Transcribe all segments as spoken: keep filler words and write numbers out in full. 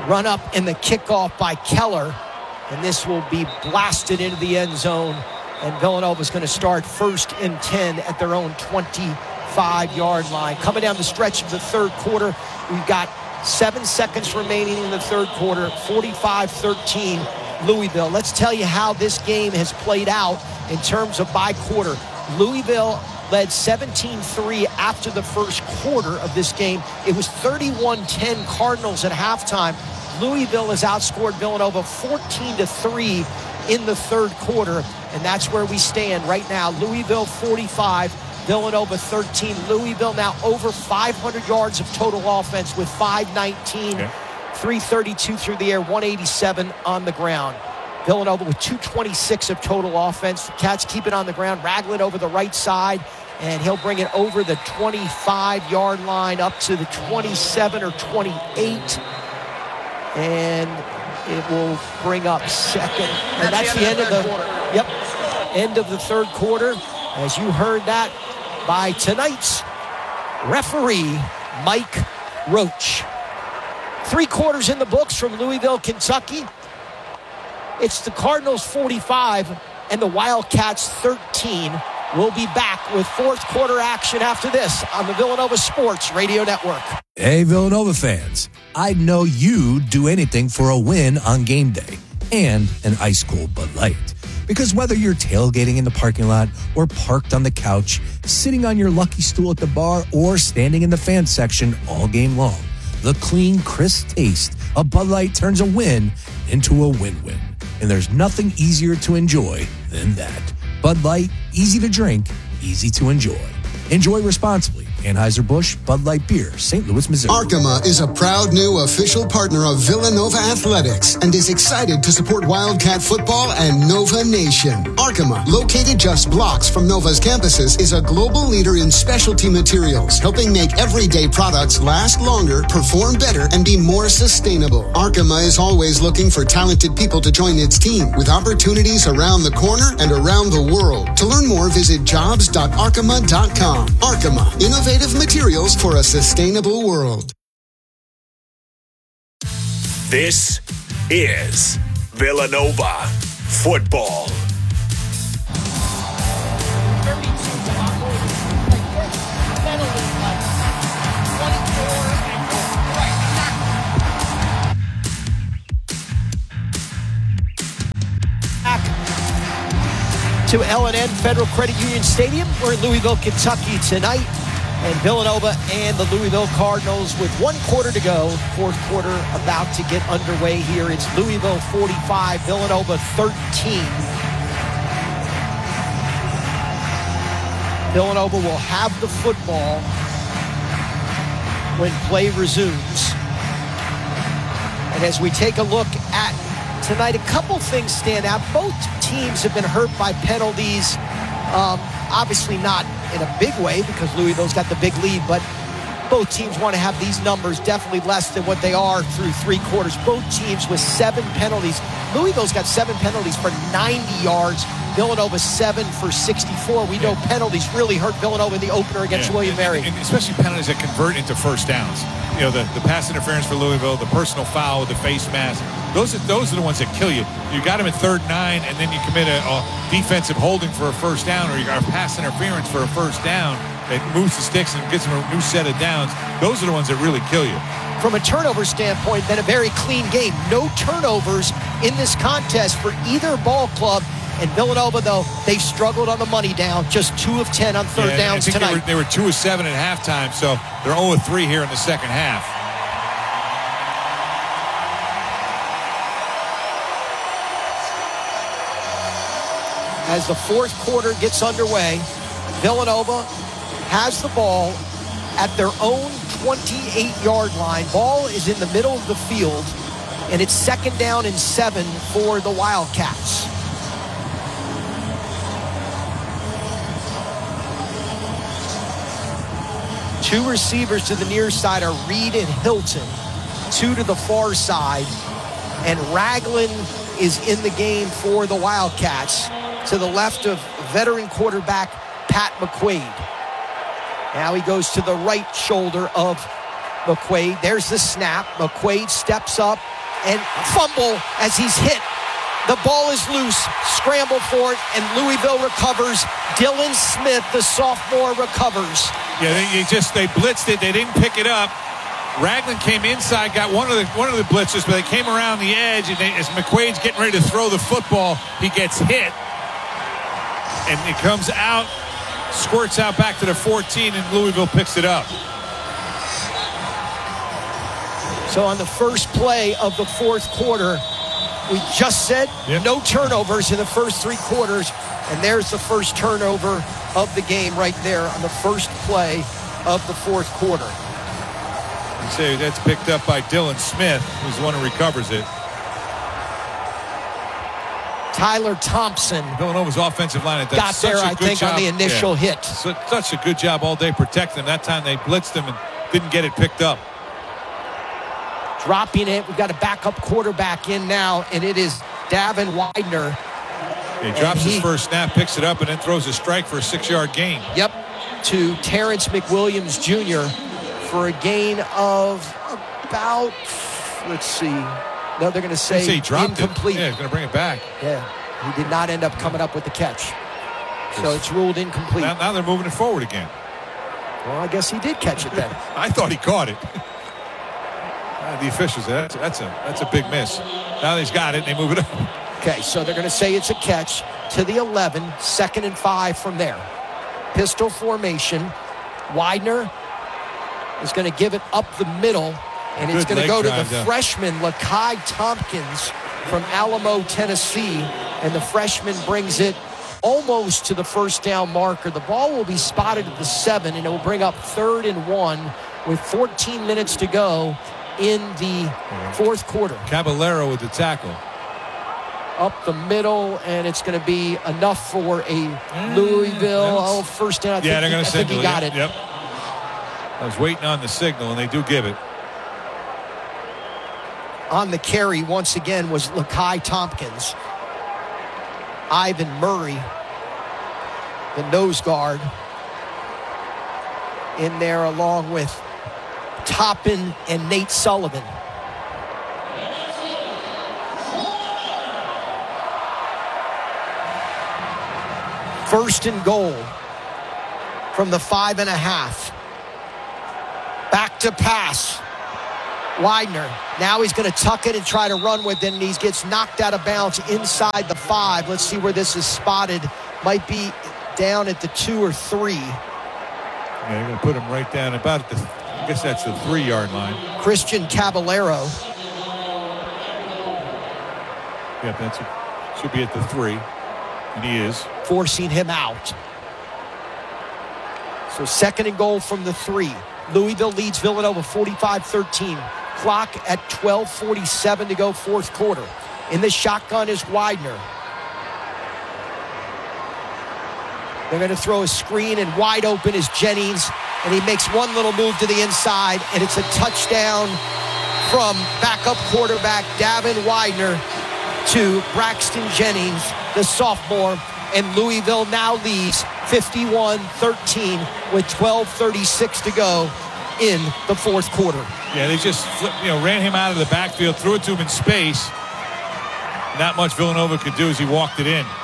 run up and the kickoff by Keller. And this will be blasted into the end zone. And Villanova's going to start first and ten at their own twenty-five-yard line. Coming down the stretch of the third quarter, we've got seven seconds remaining in the third quarter, forty-five thirteen Louisville. Let's tell you how this game has played out in terms of by quarter. Louisville led seventeen three after the first quarter of this game. It was thirty-one ten Cardinals at halftime. Louisville has outscored Villanova fourteen to three in the third quarter, and that's where we stand right now. Louisville forty-five, Villanova thirteen. Louisville now over five hundred yards of total offense with five nineteen, okay. three thirty-two through the air, one eighty-seven on the ground. Villanova with two twenty-six of total offense. The Cats keep it on the ground. Ragland over the right side, and he'll bring it over the twenty-five-yard line up to the twenty-seven or twenty-eight. And it will bring up second. And that's the end of the, yep, end of the third quarter. As you heard that by tonight's referee, Mike Roach. Three quarters in the books from Louisville, Kentucky. It's the Cardinals forty-five and the Wildcats thirteen. We'll be back with fourth quarter action after this on the Villanova Sports Radio Network. Hey, Villanova fans. I'd know you'd do anything for a win on game day and an ice-cold Bud Light. Because whether you're tailgating in the parking lot or parked on the couch, sitting on your lucky stool at the bar, or standing in the fan section all game long, the clean, crisp taste of Bud Light turns a win into a win-win. And there's nothing easier to enjoy than that. Bud Light, easy to drink, easy to enjoy. Enjoy responsibly. Anheuser-Busch Bud Light Beer, Saint Louis, Missouri. Arkema is a proud new official partner of Villanova Athletics and is excited to support Wildcat football and Nova Nation. Arkema, located just blocks from Nova's campuses, is a global leader in specialty materials, helping make everyday products last longer, perform better, and be more sustainable. Arkema is always looking for talented people to join its team, with opportunities around the corner and around the world. To learn more, visit jobs dot arkema dot com. Arkema, innovative materials for a sustainable world. This is Villanova football. To L and N Federal Credit Union Stadium. We're in Louisville, Kentucky tonight. And Villanova and the Louisville Cardinals with one quarter to go. Fourth quarter about to get underway here. It's Louisville forty-five, Villanova thirteen. Villanova will have the football when play resumes. And as we take a look at tonight, a couple things stand out. Both teams have been hurt by penalties. Um, obviously not in a big way because Louisville's got the big lead, but both teams want to have these numbers definitely less than what they are through three quarters. Both teams with seven penalties. Louisville's got seven penalties for ninety yards. Villanova seven for sixty-four. We know penalties really hurt Villanova in the opener against yeah, William and, Mary. And especially penalties that convert into first downs. You know, the, the pass interference for Louisville, the personal foul with the face mask. Those are, those are the ones that kill you. You got them at third and nine, and then you commit a, a defensive holding for a first down, or you got a pass interference for a first down that moves the sticks and gets them a new set of downs. Those are the ones that really kill you. From a turnover standpoint, then a very clean game. No turnovers in this contest for either ball club. And Villanova, though, they've struggled on the money down. Just two of ten on third yeah, downs I think tonight. They were, they were two of seven at halftime, so they're zero of three here in the second half. As the fourth quarter gets underway, Villanova has the ball at their own twenty-eight-yard line. Ball is in the middle of the field, and it's second down and seven for the Wildcats. Two receivers to the near side are Reed and Hilton. Two to the far side. And Ragland is in the game for the Wildcats. To the left of veteran quarterback Pat McQuaid. Now he goes to the right shoulder of McQuaid. There's the snap. McQuaid steps up and fumble as he's hit. The ball is loose. Scramble for it, and Louisville recovers. Dylan Smith, the sophomore, recovers. Yeah, they, they just they blitzed it. They didn't pick it up. Ragland came inside, got one of the one of the blitzers, but they came around the edge, and they, as McQuaid's getting ready to throw the football, he gets hit, and it comes out, squirts out back to the fourteen, and Louisville picks it up. So on the first play of the fourth quarter, we just said yep. no turnovers in the first three quarters, and there's the first turnover of the game right there on the first play of the fourth quarter. You say that's picked up by Dylan Smith, who's the one who recovers it. Tyler Thompson. Villanova's offensive line got such there, a I good think, job. on the initial yeah. hit. So, such a good job all day protecting him. That time they blitzed him and didn't get it picked up. Dropping it. We've got a backup quarterback in now, and it is Davin Widener. He drops he, his first snap, picks it up, and then throws a strike for a six-yard gain. Yep, to Terrence McWilliams Junior for a gain of about, let's see. No, they're going to say, say he dropped incomplete. It. Yeah, he's going to bring it back. Yeah, he did not end up coming up with the catch. So it's ruled incomplete. Now, now they're moving it forward again. Well, I guess he did catch it then. I thought he caught it. Uh, the officials, that's, that's a that's a big miss. Now he's got it, and they move it up. Okay, so they're going to say it's a catch to the eleven, second and five from there. Pistol formation. Widener is going to give it up the middle, and Good it's going to go to the down. freshman, Lakai Tompkins from Alamo, Tennessee, and the freshman brings it almost to the first down marker. The ball will be spotted at the seven, and it will bring up third and one with fourteen minutes to go in the fourth quarter. Caballero with the tackle. Up the middle, and it's going to be enough for a Louisville oh, first down. I yeah, think they're going to signal. He got yep, it. Yep. I was waiting on the signal, and they do give it. On the carry, once again, was Lakai Tompkins. Ivan Murray, the nose guard, in there along with Toppin and Nate Sullivan. First and goal from the five and a half. Back to pass. Widener. Now he's going to tuck it and try to run with it, and he gets knocked out of bounds inside the five. Let's see where this is spotted. Might be down at the two or three. Yeah, they're going to put him right down about at the, I guess that's the three-yard line. Christian Caballero. Yep, that's a, should be at the three, and he is. Forcing him out. So second and goal from the three. Louisville leads Villanova forty-five thirteen. Clock at twelve forty-seven to go, fourth quarter. In the shotgun is Widener. They're going to throw a screen, and wide open is Jennings, and he makes one little move to the inside, and it's a touchdown from backup quarterback Davin Widener to Braxton Jennings, the sophomore, and Louisville now leads fifty-one thirteen with twelve thirty-six to go in the fourth quarter. Yeah, they just flipped, you know, ran him out of the backfield, threw it to him in space. Not much Villanova could do as he walked it in.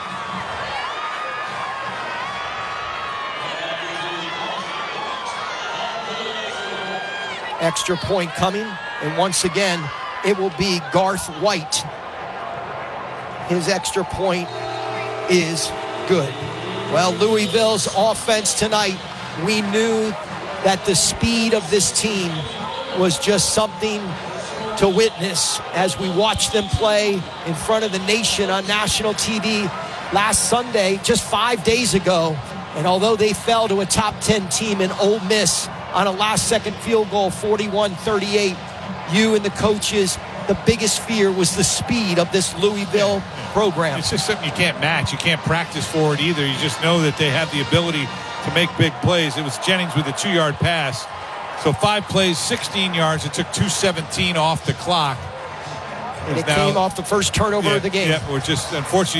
Extra point coming, and once again, it will be Garth White. His extra point is good. Well, Louisville's offense tonight, we knew that the speed of this team was just something to witness as we watched them play in front of the nation on national T V last Sunday, just five days ago. And although they fell to a top ten team in Ole Miss on a last-second field goal, forty-one thirty-eight, you and the coaches, the biggest fear was the speed of this Louisville yeah, yeah. program. It's just something you can't match. You can't practice for it either. You just know that they have the ability to make big plays. It was Jennings with a two-yard pass. So five plays, sixteen yards. It took two seventeen off the clock. And it now, came off the first turnover yeah, of the game. Yeah, we're just, unfortunately,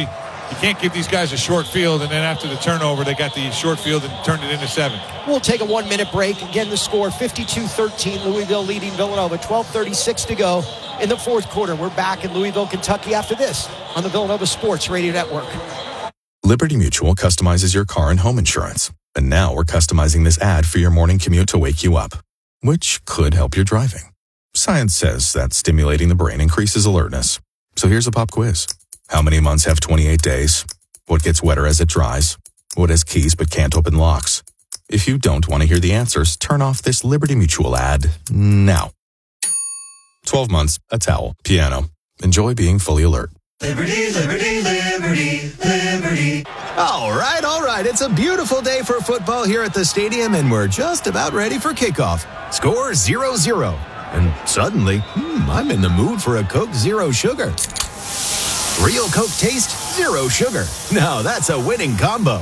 You can't give these guys a short field, and then after the turnover, they got the short field and turned it into seven. We'll take a one-minute break. Again, the score fifty-two thirteen. Louisville leading Villanova. twelve thirty-six to go in the fourth quarter. We're back in Louisville, Kentucky after this on the Villanova Sports Radio Network. Liberty Mutual customizes your car and home insurance. And now we're customizing this ad for your morning commute to wake you up, which could help your driving. Science says that stimulating the brain increases alertness. So here's a pop quiz. How many months have twenty-eight days? What gets wetter as it dries? What has keys but can't open locks? If you don't want to hear the answers, turn off this Liberty Mutual ad now. twelve months, a towel, piano. Enjoy being fully alert. Liberty, liberty, liberty, liberty. All right, all right. It's a beautiful day for football here at the stadium, and we're just about ready for kickoff. Score zero zero. And suddenly, hmm, I'm in the mood for a Coke Zero Sugar. Real Coke taste, zero sugar. Now that's a winning combo.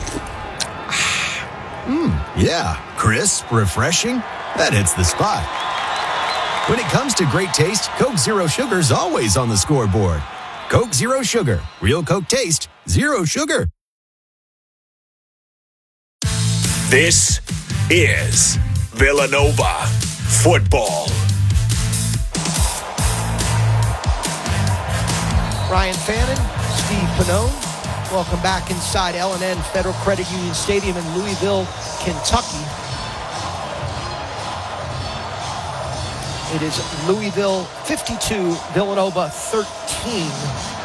Mmm, yeah. Crisp, refreshing. That hits the spot. When it comes to great taste, Coke Zero Sugar's always on the scoreboard. Coke Zero Sugar. Real Coke taste, zero sugar. This is Villanova Football. Ryan Fannin, Steve Pannone, welcome back inside L and N Federal Credit Union Stadium in Louisville, Kentucky. It is Louisville fifty-two, Villanova thirteen.